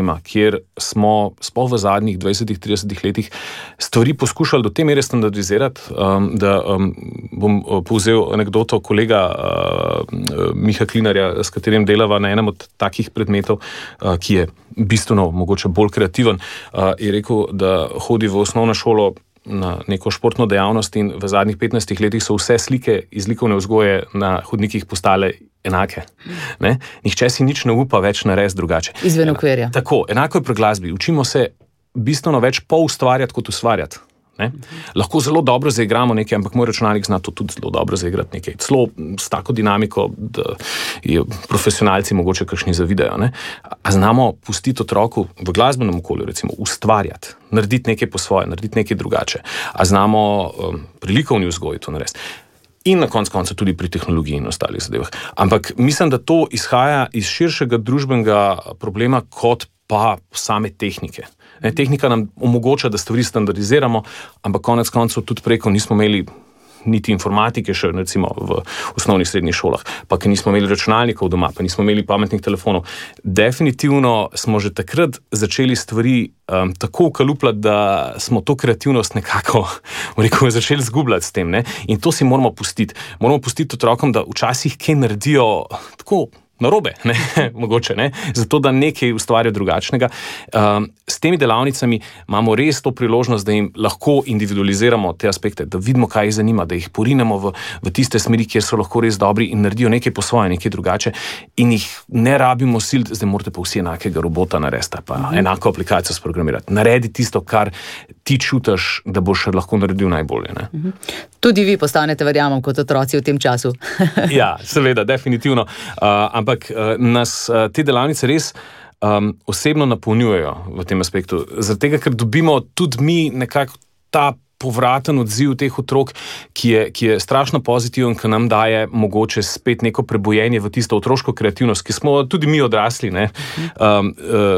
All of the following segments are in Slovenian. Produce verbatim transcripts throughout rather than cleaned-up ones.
sistema, kjer smo sploh v zadnjih dvajsetih, tridesetih letih stvari poskušali do te mere standardizirati, um, da um, bom povzel anekdoto kolega uh, Miha Klinarja, s katerim delava na enem od takih predmetov, uh, ki je bistveno mogoče bolj kreativen, uh, je rekel, da hodi v osnovno šolo na neko športno dejavnost in v zadnjih petnajstih letih so vse slike iz likovne vzgoje na hodnikih postale enake. Ne? Nihče si nič ne upa več narediti drugače. Izven okvirja. Tako, enako je pri glasbi. Učimo se bistveno več poustvarjati kot ustvarjati. Ne? Lahko zelo dobro zaigramo nekaj, ampak moj računalnik zna to tudi zelo dobro zaigrati nekaj. Celo s tako dinamiko, da je profesionalci mogoče kakšni zavidajo. Ne? A znamo pustiti otroku v glasbenem okolju, recimo, ustvarjati, narediti nekaj po svoje, narediti nekaj drugače. A znamo um, pri likovni vzgoji to narediti. In na koncu konca tudi pri tehnologiji in ostalih zadevah. Ampak mislim, da to izhaja iz širšega družbenega problema kot pa same tehnike. Ne, tehnika nam omogoča, da stvari standardiziramo, ampak konec koncev tudi preko nismo imeli niti informatike še recimo v osnovnih srednjih šolah, pa ker nismo imeli računalnikov doma, pa nismo imeli pametnih telefonov. Definitivno smo že takrat začeli stvari um, tako ukalupljati, da smo to kreativnost nekako rekel, začeli zgubljati s tem. Ne? In to si moramo pustiti. Moramo pustiti otrokom, da včasih kaj naredijo tako narobe, ne, mogoče, ne, zato da nekaj ustvarja drugačnega. Um, s temi delavnicami imamo res to priložnost, da jim lahko individualiziramo te aspekte, da vidimo, kaj jih zanima, da jih porinemo v, v tiste smeri, kjer so lahko res dobri in naredijo nekaj po svoje, nekaj drugače in jih ne rabimo sil, zdaj morate pa vsi enakega robota narediti, pa mm-hmm. enako aplikacijo sprogramirati. Naredi tisto, kar ti čutiš, da boš lahko naredil najbolje. Ne. Mm-hmm. Tudi vi postanete, verjamem, kot otroci v tem času. Ja, seveda, definitivno. Uh, ampak uh, nas uh, te delavnice res um, osebno napolnjujejo v tem aspektu. Zaradi tega, ker dobimo tudi mi nekako ta povraten odziv teh otrok, ki je, ki je strašno pozitiven, ki nam daje mogoče spet neko prebojenje v tisto otroško kreativnost, ki smo tudi mi odrasli, ne, um,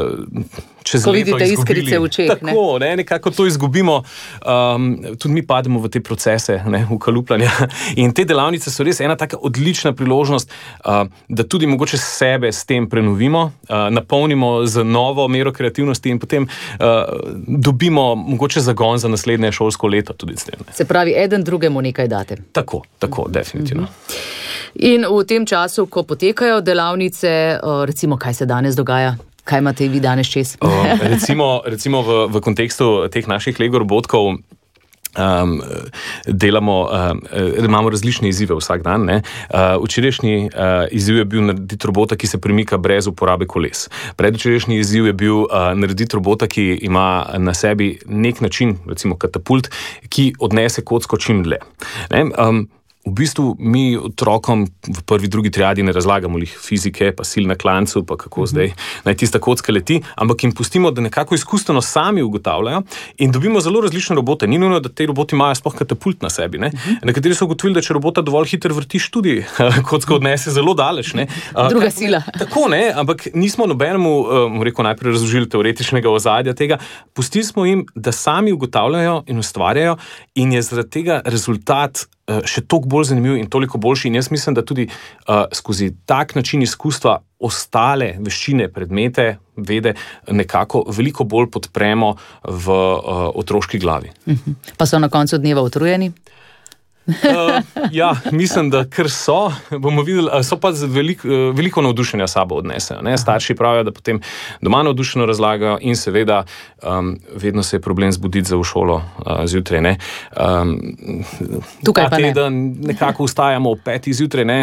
uh, čez ko leto vidite izgubili. iskrice v očeh. Tako, ne, nekako to izgubimo. Um, tudi mi pademo v te procese, ne, ukalupljanja. In te delavnice so res ena taka odlična priložnost, uh, da tudi mogoče sebe s tem prenovimo, uh, napolnimo z novo mero kreativnosti in potem uh, dobimo mogoče zagon za naslednje šolsko leto tudi s tem. Ne. Se pravi, eden drugemu nekaj date. Tako, tako, definitivno. In v tem času, ko potekajo delavnice, recimo, kaj se danes dogaja? Kaj imate vi danes čez? uh, recimo recimo v, v kontekstu teh naših Lego robotkov Um, delamo, um, imamo različne izzive vsak dan. Ne? Uh, včerajšnji uh, izziv je bil narediti robota, ki se premika brez uporabe koles. Predvčerajšnji izziv je bil uh, narediti robota, ki ima na sebi nek način, recimo katapult, ki odnese kocko čim dlje. Ne? Um, V bistvu mi otrokom v prvi, drugi triadi ne razlagamo lih fizike, pa sil na klancu, pa kako mm-hmm. zdaj naj tista kocka leti, ampak jim pustimo, da nekako izkustveno sami ugotavljajo in dobimo zelo različne robote. Ni nujno, da te roboti imajo sploh katapult na sebi. Ne? Mm-hmm. Nekateri so ugotovili, da če robota dovolj hitro vrtiš, tudi kocka odnese zelo daleč. Ne? Druga Kar, sila. Tako, ne, ampak nismo nobenemu, um, rekel, najprej razložili teoretičnega ozadja tega. Pustili smo jim, da sami ugotavljajo in ustvarjajo in je zaradi tega rezultat še toliko bolj zanimiv in toliko boljši. In jaz mislim, da tudi uh, skozi tak način izkustva ostale veščine, predmete, vede nekako veliko bolj podpremo v uh, otroški glavi. Pa so na koncu dneva utrujeni? Uh, ja, mislim, da kar so, bomo videli, so pa veliko, veliko navdušenja sabo odnesejo. Ne? Starši pravijo, da potem doma navdušeno razlagajo in seveda um, vedno se je problem zbuditi za v šolo uh, zjutraj. Ne? Um, Tukaj pa ne. Da nekako vstajamo ob petih zjutraj, ne?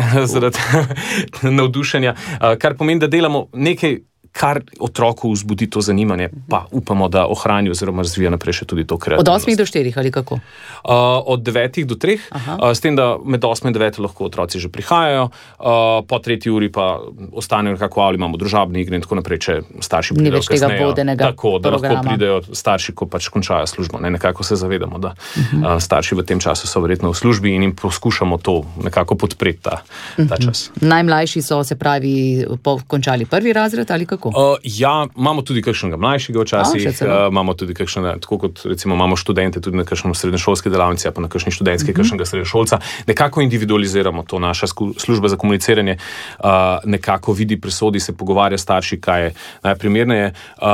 Zaradi navdušenja, uh, kar pomeni, da delamo nekaj, kar otroku vzbudi to zanimanje, pa upamo, da ohrani oziroma razvija naprej še tudi to kreativnost. Od osmih do štirih ali kako? Uh, od devetih do treh, uh, s tem, da med osmo in deveto lahko otroci že prihajajo, uh, po tretji uri pa ostanejo nekako ali imamo družabne igre in tako naprej, če starši pridejo kasnejo. Tako, da programa. Lahko pridejo starši, ko pač končajo službo. Ne, nekako se zavedamo, da uh-huh. uh, starši v tem času so verjetno v službi in jim poskušamo to nekako podpreti ta, uh-huh. ta čas. Najmlajši so, se pravi, po, končali prvi razred ali kako? Uh, ja, imamo tudi kakšnega mlajšega včasih, uh, imamo tudi kakšnega, tako kot recimo imamo študente tudi na kakšnem srednješolski delavnici, pa na kakšni študentski uh-huh. kakšnega srednješolca. Nekako individualiziramo to, naša služba za komuniciranje, uh, nekako vidi, presodi, se pogovarja starši, kaj je najprimerneje. Uh,